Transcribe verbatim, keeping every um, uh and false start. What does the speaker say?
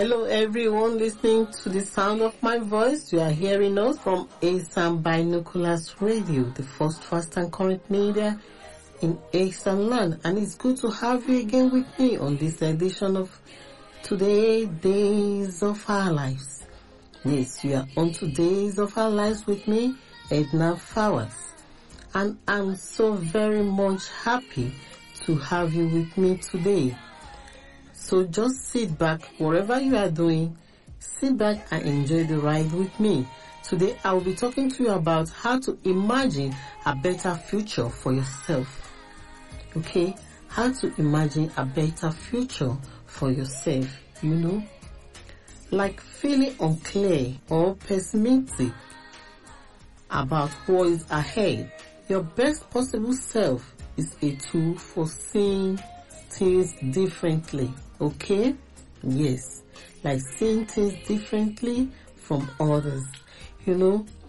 Hello everyone listening to the sound of my voice. You are hearing us from ASAM Binoculars Radio, the first fast and current media in ASAM land. And it's good to have you again with me on this edition of Today Days of Our Lives. Yes, you are on Today's of Our Lives with me, Edna Fowers. And I'm so very much happy to have you with me today. So just sit back, whatever you are doing, sit back and enjoy the ride with me. Today I will be talking to you about how to imagine a better future for yourself. Okay? How to imagine a better future for yourself, you know? Like feeling unclear or pessimistic about what is ahead. Your best possible self is a tool for seeing things differently. Okay? Yes. Like seeing things differently from others. You know,